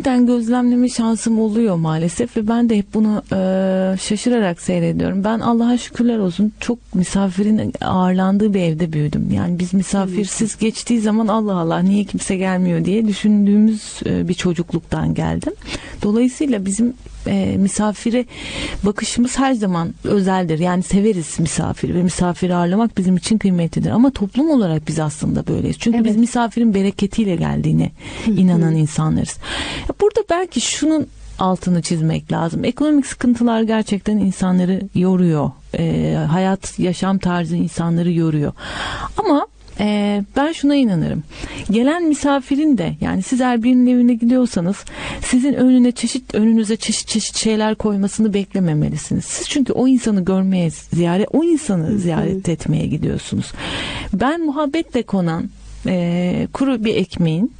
gerçekten gözlemleme şansım oluyor maalesef ve ben de hep bunu şaşırarak seyrediyorum. Ben Allah'a şükürler olsun çok misafirin ağırlandığı bir evde büyüdüm. Yani biz misafirsiz geçtiği zaman Allah Allah niye kimse gelmiyor diye düşündüğümüz bir çocukluktan geldim. Dolayısıyla bizim misafire bakışımız her zaman özeldir. Yani severiz misafiri ve misafiri ağırlamak bizim için kıymetlidir. Ama toplum olarak biz aslında böyleyiz. Çünkü biz misafirin bereketiyle geldiğine inanan insanlarız. Burada belki şunun altını çizmek lazım. Ekonomik sıkıntılar gerçekten insanları yoruyor. Hayat, yaşam tarzı insanları yoruyor. Ama ben şuna inanırım. Gelen misafirin de, yani siz eğer birinin evine gidiyorsanız sizin önünüze çeşit şeyler koymasını beklememelisiniz. Siz çünkü o insanı görmeye, o insanı ziyaret etmeye gidiyorsunuz. Ben muhabbetle konan kuru bir ekmeğin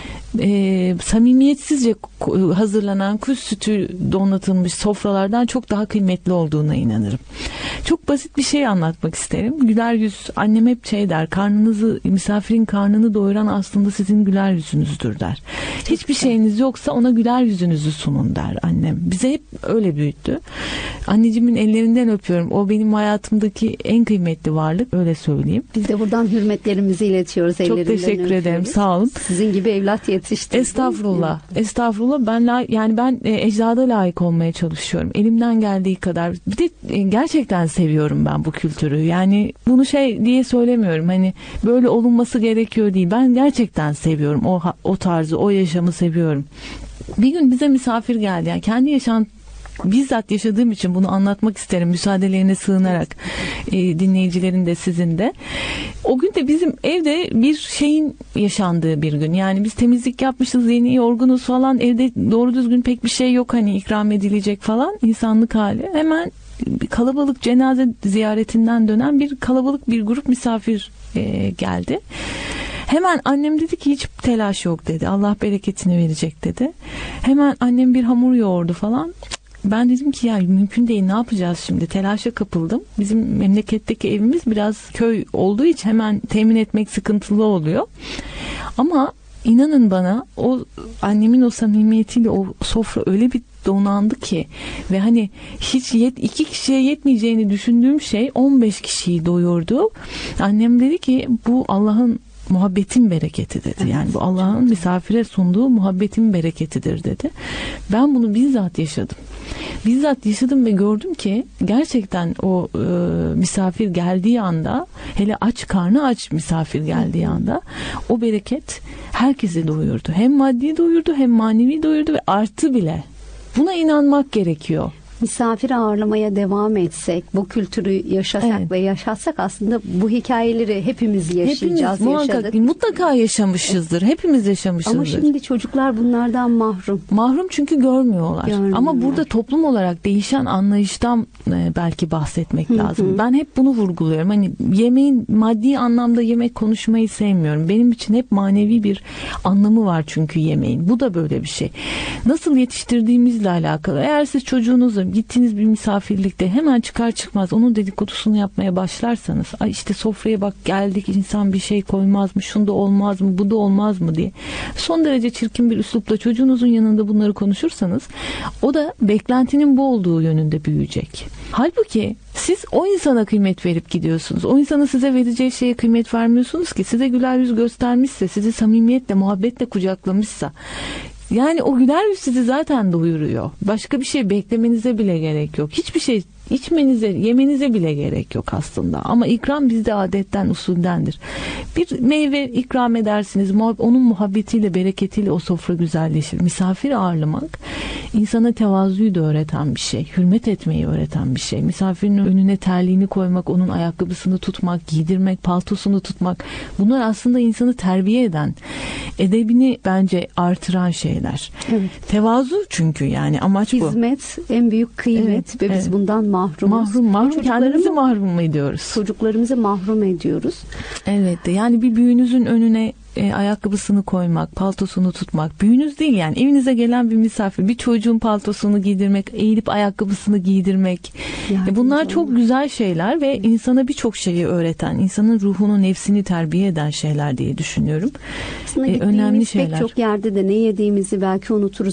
samimiyetsizce hazırlanan kuş sütü donatılmış sofralardan çok daha kıymetli olduğuna inanırım. Çok basit bir şey anlatmak isterim. Güler yüz, annem hep şey der, misafirin karnını doyuran aslında sizin güler yüzünüzdür der. Hiçbir şeyiniz yoksa ona güler yüzünüzü sunun der annem. Bize hep öyle büyüttü. Anneciğimin ellerinden öpüyorum. O benim hayatımdaki en kıymetli varlık, öyle söyleyeyim. Biz de buradan hürmetlerimizi iletiyoruz. Çok teşekkür ederim. Sağ olun. Sizin gibi evlat yetiştirdim. Estağfurullah. Estağfurullah. Ben ecdada layık olmaya çalışıyorum. Elimden geldiği kadar. Bir de gerçekten seviyorum ben bu kültürü. Yani bunu şey diye söylemiyorum. Hani böyle olunması gerekiyor değil. Ben gerçekten seviyorum. O tarzı, o yaşamı seviyorum. Bir gün bize misafir geldi. Yani kendi bizzat yaşadığım için bunu anlatmak isterim, müsaadelerine sığınarak, dinleyicilerin de sizin de. O gün de bizim evde bir şeyin yaşandığı bir gün. Yani biz temizlik yapmışız, yeni yorgunuz falan, evde doğru düzgün pek bir şey yok hani ikram edilecek falan, insanlık hali. Hemen kalabalık, cenaze ziyaretinden dönen kalabalık bir grup misafir geldi. Hemen annem dedi ki hiç telaş yok dedi. Allah bereketini verecek dedi. Hemen annem bir hamur yoğurdu falan. Ben dedim ki ya mümkün değil, ne yapacağız şimdi? Telaşa kapıldım. Bizim memleketteki evimiz biraz köy olduğu için hemen temin etmek sıkıntılı oluyor. Ama inanın bana, o annemin o samimiyetiyle o sofra öyle bir donandı ki ve hani hiç 2 kişiye yetmeyeceğini düşündüğüm şey 15 kişiyi doyurdu. Annem dedi ki bu Allah'ın muhabbetin bereketi dedi. Yani bu Allah'ın misafire sunduğu muhabbetin bereketidir dedi. Ben bunu bizzat yaşadım. Bizzat yaşadım ve gördüm ki gerçekten o misafir geldiği anda, hele karnı aç misafir geldiği anda o bereket herkesi doyurdu. Hem maddi doyurdu hem manevi doyurdu ve arttı bile. Buna inanmak gerekiyor. Misafir ağırlamaya devam etsek, bu kültürü yaşasak ve yaşatsak aslında bu hikayeleri hepimiz yaşayacağız. Mutlaka yaşamışızdır. Hepimiz yaşamışızdır. Ama şimdi çocuklar bunlardan mahrum. Mahrum çünkü görmüyorlar. Ama burada toplum olarak değişen anlayıştan belki bahsetmek lazım. Ben hep bunu vurguluyorum. Hani yemeğin maddi anlamda yemek konuşmayı sevmiyorum. Benim için hep manevi bir anlamı var çünkü yemeğin. Bu da böyle bir şey. Nasıl yetiştirdiğimizle alakalı. Eğer siz çocuğunuzla gittiğiniz bir misafirlikte hemen çıkar çıkmaz onun dedikodusunu yapmaya başlarsanız, ay işte sofraya bak geldik, insan bir şey koymaz mı, şunda olmaz mı, bu da olmaz mı diye son derece çirkin bir üslupla çocuğunuzun yanında bunları konuşursanız, o da beklentinin bu olduğu yönünde büyüyecek. Halbuki siz o insana kıymet verip gidiyorsunuz. O insanın size vereceği şeye kıymet vermiyorsunuz ki. Size güler yüz göstermişse, sizi samimiyetle, muhabbetle kucaklamışsa, yani o güler yüz sizi zaten doyuruyor. Başka bir şey beklemenize bile gerek yok. Hiçbir şey içmenize, yemenize bile gerek yok aslında. Ama ikram bizde adetten, usuldendir. Bir meyve ikram edersiniz, onun muhabbetiyle, bereketiyle o sofra güzelleşir. Misafir ağırlamak insana tevazuyu da öğreten bir şey. Hürmet etmeyi öğreten bir şey. Misafirin önüne terliğini koymak, onun ayakkabısını tutmak, giydirmek, paltosunu tutmak. Bunlar aslında insanı terbiye eden, edebini bence artıran şeyler. Evet. Tevazu çünkü, yani amaç bu. Hizmet en büyük kıymet ve biz bundan mahrumuz. Mahrum. Kendimizi mahrum ediyoruz. Çocuklarımızı mahrum ediyoruz. Evet. Yani bir büyüğünüzün önüne ayakkabısını koymak, paltosunu tutmak. Büyüğünüz değil yani. Evinize gelen bir misafir, bir çocuğun paltosunu giydirmek, eğilip ayakkabısını giydirmek. Bunlar çok güzel şeyler ve insana birçok şeyi öğreten, insanın ruhunu, nefsini terbiye eden şeyler diye düşünüyorum. Aslında önemli şeyler. Pek çok yerde de ne yediğimizi belki unuturuz.